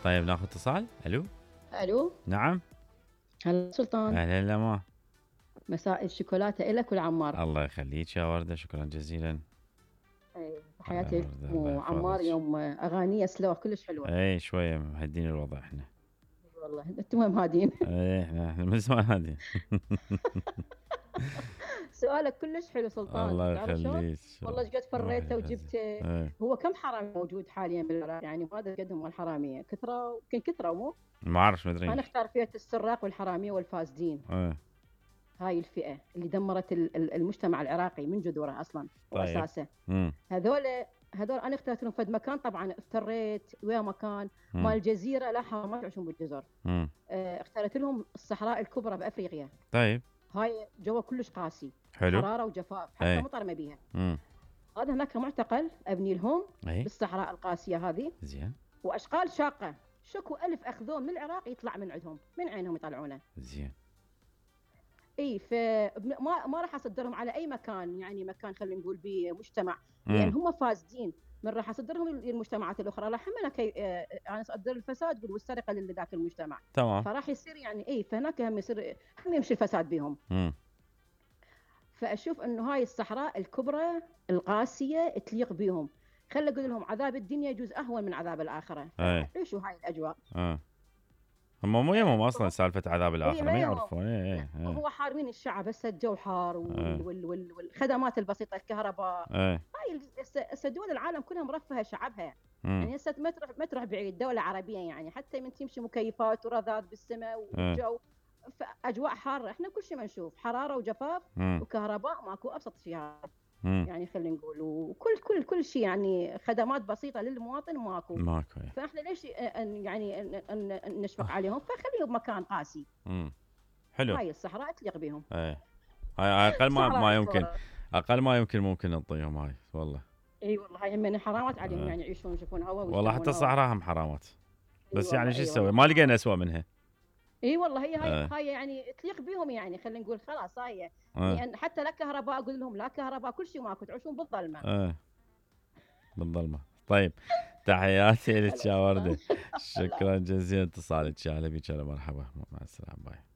طيب ناخذ اتصال. الو. الو. نعم. هلا سلطان. اهلا ما. مساء الشوكولاته لك ولعمار. الله يخليك يا ورده، شكرا جزيلا. اي يا تحياتي ورده لكم الله وعمار، يحفظك. يوم اغانيه سلوه كلش حلوه. اي شويه مهدين الوضع احنا. والله انتم وين هادين؟ اي احنا من زمان هادين. سؤالك كلش حلو سلطان، الله تعرف شلون؟ يخليك. والله ايش قد الله فريته يعزك. وجبته. اي هو كم حرامي موجود حاليا بالعراق؟ يعني ما ادري قدهم الحراميه كثره، يمكن كثره مو. ما اعرف، ما ادري. انا اختار فئه السراق والحراميه والفاسدين. اي هاي الفئه اللي دمرت المجتمع العراقي من جذوره اصلا طيب. واساسه. هذول انا اخترت لهم فد مكان، طبعا افتريت ويا مكان مال الجزيره، لا حرام ما تعيشون بالجزر. اخترت لهم الصحراء الكبرى بافريقيا. طيب. هاي جو كلش قاسي، حلو. حراره وجفاف، حتى مطر ما بيها. هذا هناك معتقل ابني لهم بالصحراء القاسيه هذه. زين. واشغال شاقه، شكو ألف اخذون من العراق يطلع من عندهم، من عينهم يطلعونه. زين. اي ما راح اصدرهم على اي مكان، يعني مكان خلينا نقول بمجتمع، لان هم فاسدين. من راح اصدرهم للمجتمعات الاخرى، راح انا يعني اصدر الفساد والسرقه لذاك المجتمع. تمام. فراح يصير يعني فهناك هم يصير هم يمشي الفساد بهم. فاشوف انه هاي الصحراء الكبرى القاسيه تليق بهم. خلي اقول لهم عذاب الدنيا يجوز اهون من عذاب الاخره. عيشوا هاي الاجواء. هم مو يمهم اصلا سالفه عذاب الاخره، ما يعرفون. هو حارمين الشعب، هسه الجو حار والخدمات البسيطه، الكهرباء. هاي هسه دول العالم كلها مرفهه شعبها. يعني هسه ما تروح بعيد دوله عربيه، يعني حتى من تمشي مكيفات ورذاذ بالسماء والجو اجواء حاره، احنا كل شيء ما نشوف حراره وجفاف وكهرباء ماكو ابسط شيء. يعني خلينا نقول وكل شيء، يعني خدمات بسيطه للمواطن ماكو. فاحنا ليش يعني نشفق عليهم؟ فخليهم بمكان قاسي. حلو. هاي الصحراء تليق بهم. هاي اقل ما يمكن، اقل ما يمكن ممكن نعطيهم هاي والله. اي والله هاي من حرامات عليهم، يعني يعيشون يشوفون هوا والله حتى الصحراء هم حرامات. بس يعني شو نسوي؟ والله. ما لقينا اسوء منها. اي والله هاي يعني تليق بهم، يعني خلينا نقول خلاص هاي. يعني حتى لا كهرباء، اقول لهم لا كهرباء، كل شيء ماكو، تعيشون بالظلمه. بالظلمه. طيب تحياتي لك يا ورده. شكرا جزيلا اتصالك، يا هلا بك، مرحبا، مع السلامه، باي.